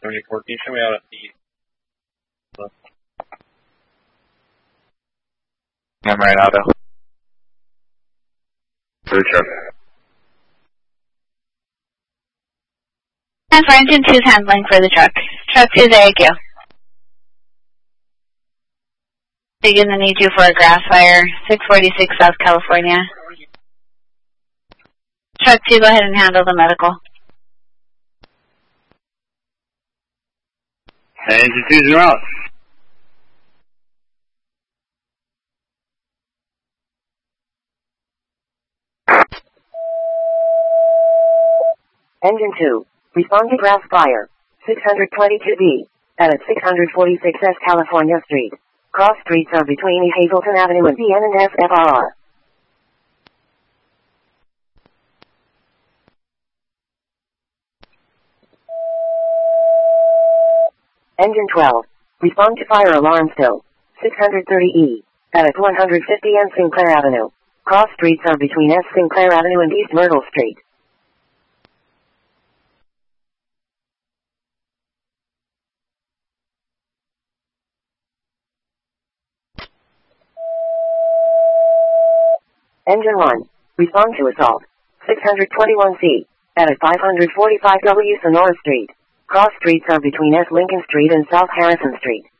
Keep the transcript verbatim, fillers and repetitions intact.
seventy-four, can you show me out at the... I'm right out of for the truck. And for engine two's handling for the truck. Truck two, there you go. They're going to need you for a grass fire, six forty-six South California. Truck two, go ahead and handle the medical. Engine two's en route. Engine two, respond to grass fire, six twenty-two B, at six forty-six S California Street. Cross streets are between E. Hazleton Avenue and B N and S F R. Engine twelve, respond to fire alarm still, six thirty E, at one fifty N Sinclair Avenue. Cross streets are between S. Sinclair Avenue and East Myrtle Street. Engine one, respond to assault, six twenty-one C, at five forty-five W Sonora Street. Cross streets are between S. Lincoln Street and South Harrison Street.